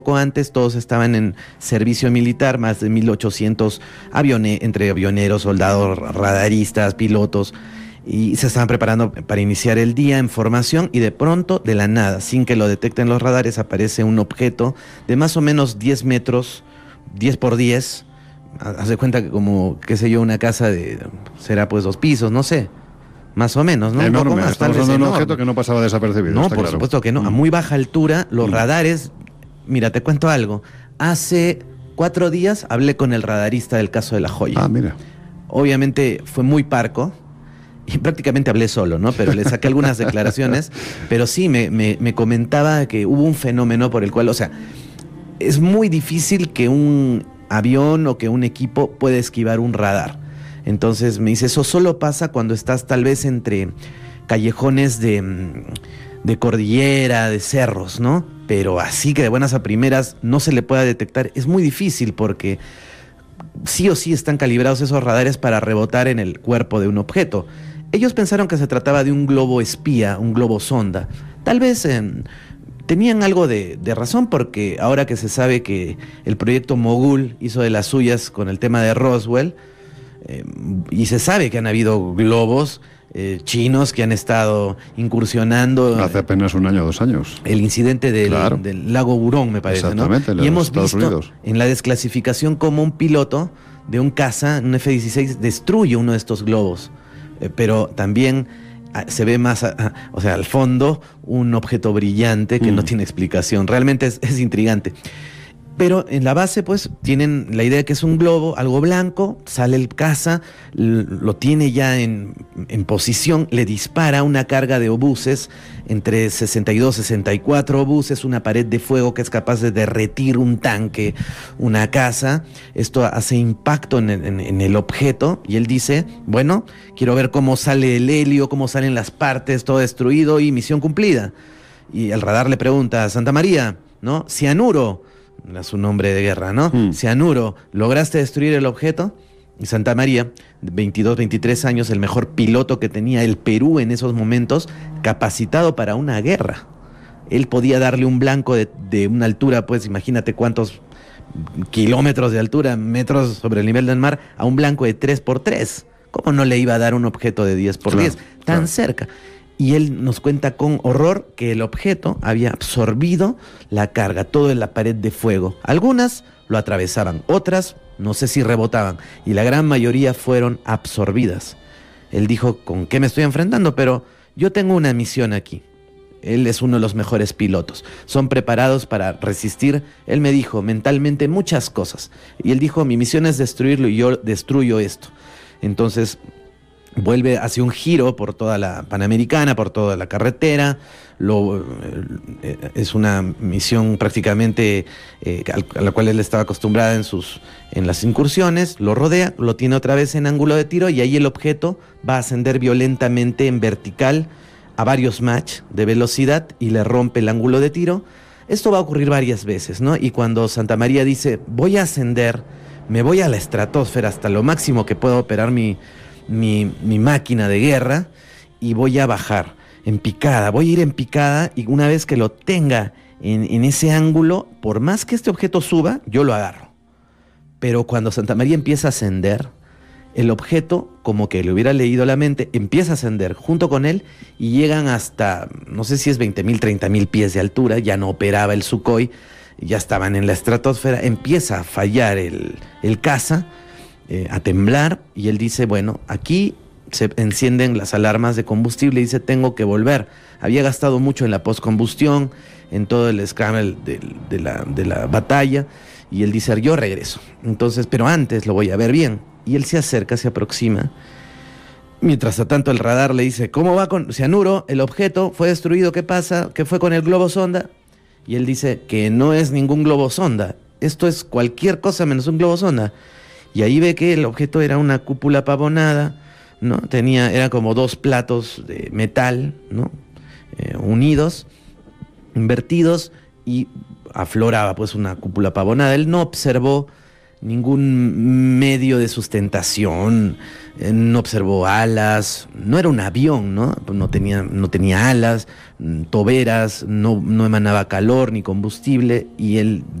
Poco antes todos estaban en servicio militar, más de 1.800 entre avioneros, soldados, radaristas, pilotos, y se estaban preparando para iniciar el día en formación y de pronto, de la nada, sin que lo detecten los radares, aparece un objeto de más o menos 10 metros, 10 por 10, haz de cuenta que como, qué sé yo, una casa será pues 2 pisos, no sé, más o menos, ¿no? Enorme, un poco más, estamos hablando de un objeto que no pasaba desapercibido. No, está por claro. supuesto que no, a muy baja altura, los radares. Mira, te cuento algo. Hace 4 días hablé con el radarista del caso de La Joya. Ah, mira. Obviamente fue muy parco y prácticamente hablé solo, ¿no? Pero le saqué algunas declaraciones. Pero sí, me comentaba que hubo un fenómeno por el cual, o sea, es muy difícil que un avión o que un equipo pueda esquivar un radar. Entonces me dice, eso solo pasa cuando estás tal vez entre callejones de cordillera, de cerros, ¿no? Pero así que de buenas a primeras no se le pueda detectar, es muy difícil porque sí o sí están calibrados esos radares para rebotar en el cuerpo de un objeto. Ellos pensaron que se trataba de un globo espía, un globo sonda. Tal vez tenían algo de razón, porque ahora que se sabe que el proyecto Mogul hizo de las suyas con el tema de Roswell, y se sabe que han habido globos chinos que han estado incursionando. Hace apenas 1 año, 2 años. El incidente del lago Hurón, me parece, exactamente, ¿no? Y hemos visto Unidos. En la desclasificación cómo un piloto de un caza, un F-16, destruye uno de estos globos. Pero también se ve más, o sea, al fondo, un objeto brillante que no tiene explicación. Realmente es intrigante. Pero en la base, pues, tienen la idea de que es un globo, algo blanco, sale el caza, lo tiene ya en posición, le dispara una carga de obuses, entre 62 y 64 obuses, una pared de fuego que es capaz de derretir un tanque, una casa. Esto hace impacto en el objeto y él dice, bueno, quiero ver cómo sale el helio, cómo salen las partes, todo destruido y misión cumplida. Y el radar le pregunta, Santa María, ¿no? Cianuro. Es su nombre de guerra, ¿no? Cianuro, ¿lograste destruir el objeto? Y Santa María, 22, 23 años, el mejor piloto que tenía el Perú en esos momentos, capacitado para una guerra. Él podía darle un blanco de una altura, pues imagínate cuántos kilómetros de altura, metros sobre el nivel del mar, a un blanco de 3x3. ¿Cómo no le iba a dar un objeto de 10x10 tan cerca? Y él nos cuenta con horror que el objeto había absorbido la carga, todo en la pared de fuego. Algunas lo atravesaban, otras no sé si rebotaban, y la gran mayoría fueron absorbidas. Él dijo, ¿con qué me estoy enfrentando? Pero yo tengo una misión aquí. Él es uno de los mejores pilotos. Son preparados para resistir, él me dijo, mentalmente muchas cosas. Y él dijo, mi misión es destruirlo y yo destruyo esto. Entonces vuelve, hace un giro por toda la Panamericana, por toda la carretera. Es una misión prácticamente a la cual él estaba acostumbrada en las incursiones. Lo rodea, lo tiene otra vez en ángulo de tiro y ahí el objeto va a ascender violentamente en vertical a varios Mach de velocidad y le rompe el ángulo de tiro. Esto va a ocurrir varias veces, ¿no? Y cuando Santa María dice, voy a ascender, me voy a la estratosfera hasta lo máximo que pueda operar mi máquina de guerra y voy a bajar en picada, voy a ir en picada y una vez que lo tenga en ese ángulo, por más que este objeto suba, yo lo agarro. Pero cuando Santa María empieza a ascender, el objeto, como que le hubiera leído la mente, empieza a ascender junto con él y llegan hasta, no sé si es 20.000, 30.000 pies de altura, ya no operaba el Sukhoi, ya estaban en la estratosfera, empieza a fallar el caza, a temblar, y él dice, bueno, aquí se encienden las alarmas de combustible y dice, tengo que volver. Había gastado mucho en la postcombustión, en todo el scramble de la batalla, y él dice, yo regreso. Entonces, pero antes lo voy a ver bien. Y él se acerca, se aproxima. Mientras tanto el radar le dice, ¿cómo va con cianuro? El objeto fue destruido, ¿qué pasa? ¿Qué fue con el globo sonda? Y él dice que no es ningún globo sonda. Esto es cualquier cosa menos un globo sonda. Y ahí ve que el objeto era una cúpula pavonada, ¿no? Era como 2 platos de metal, ¿no? Unidos, invertidos, y afloraba pues una cúpula pavonada. Él no observó ningún medio de sustentación, no observó alas, no era un avión, ¿no? No tenía alas, toberas, no emanaba calor ni combustible, y él